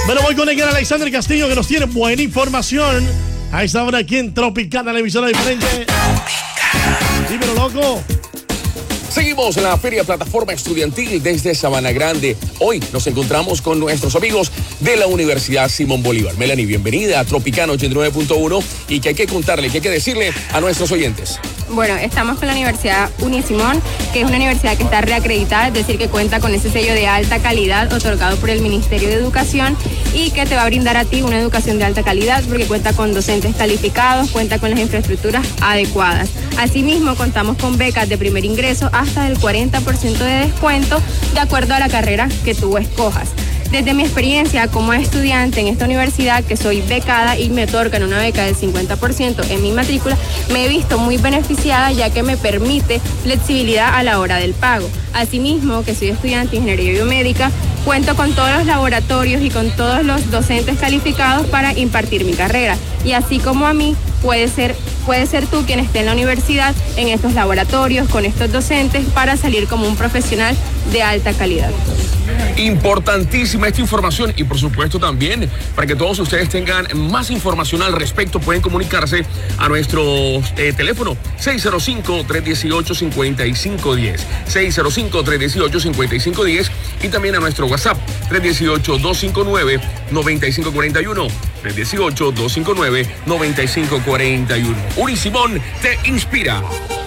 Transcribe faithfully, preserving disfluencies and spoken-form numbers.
Bueno, voy con el gran Alexander Castillo, que nos tiene buena información a esta hora aquí en Tropicana, la emisora diferente. Dímelo, loco. Seguimos en la Feria Plataforma Estudiantil desde Sabana Grande. Hoy nos encontramos con nuestros amigos de la Universidad Simón Bolívar. Melanie, bienvenida a Tropicana ochenta y nueve punto uno. ¿Y qué hay que contarle, qué hay que decirle a nuestros oyentes? Bueno, estamos con la Universidad Unisimón, que es una universidad que está reacreditada, es decir, que cuenta con ese sello de alta calidad otorgado por el Ministerio de Educación y que te va a brindar a ti una educación de alta calidad porque cuenta con docentes calificados, cuenta con las infraestructuras adecuadas. Asimismo, contamos con becas de primer ingreso hasta el cuarenta por ciento de descuento de acuerdo a la carrera que tú escojas. Desde mi experiencia como estudiante en esta universidad, que soy becada y me otorgan una beca del cincuenta por ciento en mi matrícula, me he visto muy beneficiada ya que me permite flexibilidad a la hora del pago. Asimismo, que soy estudiante de Ingeniería Biomédica, cuento con todos los laboratorios y con todos los docentes calificados para impartir mi carrera. Y así como a mí, puede ser, puede ser tú quien esté en la universidad, en estos laboratorios, con estos docentes, para salir como un profesional de alta calidad. Importantísima esta información y por supuesto también para que todos ustedes tengan más información al respecto pueden comunicarse a nuestro eh, teléfono seis cero cinco, tres uno ocho, cinco cinco uno cero, seis cero cinco, tres uno ocho, cinco cinco uno cero y también a nuestro WhatsApp tres uno ocho, dos cinco nueve, nueve cinco cuatro uno, tres uno ocho, dos cinco nueve, nueve cinco cuatro uno. Unisimón te inspira.